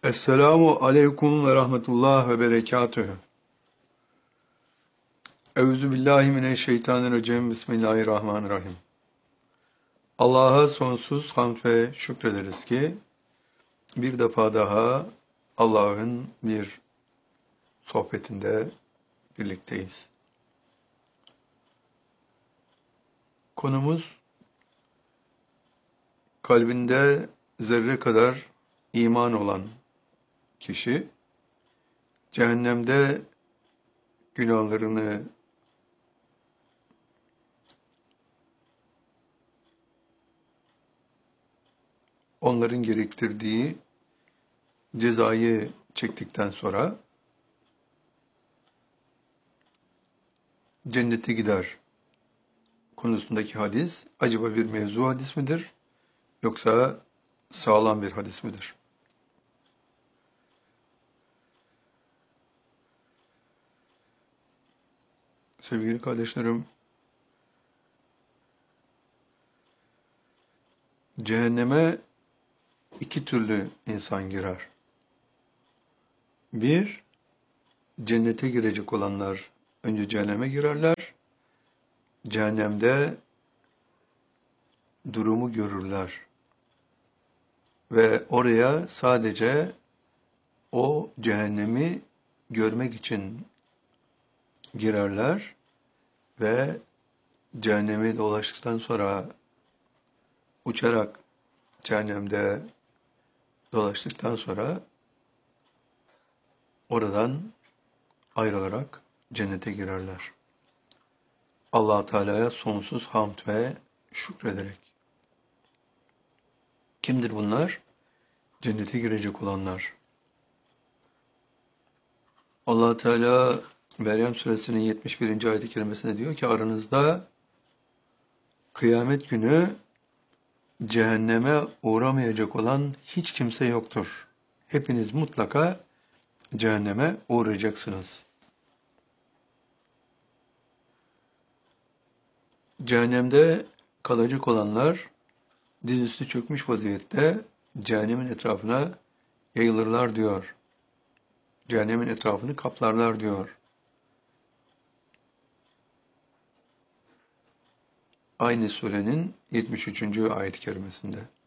Esselamu aleyküm ve rahmetullah ve berekatühü. Euzubillahimineşşeytanirracim. Bismillahirrahmanirrahim. Allah'a sonsuz hamd ve şükrederiz ki bir defa daha Allah'ın bir sohbetinde birlikteyiz. Konumuz kalbinde zerre kadar iman olan kişi cehennemde günahlarını onların gerektirdiği cezayı çektikten sonra cennete gider konusundaki hadis acaba bir mevzu hadis midir yoksa sağlam bir hadis midir? Sevgili kardeşlerim, cehenneme iki türlü insan girer. Bir, cennete girecek olanlar önce cehenneme girerler, cehennemde durumu görürler ve oraya sadece o cehennemi görmek için girerler ve cehennemi dolaştıktan sonra uçarak cehennemde dolaştıktan sonra oradan ayrılarak cennete girerler. Allah Teala'ya sonsuz hamd ve şükrederek. Kimdir bunlar? Cennete girecek olanlar. Allah Teala Meryem suresinin 71. ayet-i kerimesinde diyor ki aranızda kıyamet günü cehenneme uğramayacak olan hiç kimse yoktur. Hepiniz mutlaka cehenneme uğrayacaksınız. Cehennemde kalacak olanlar dizüstü çökmüş vaziyette cehennemin etrafına yayılırlar diyor. Cehennemin etrafını kaplarlar diyor. Aynı surenin 73. ayet-i kerimesinde.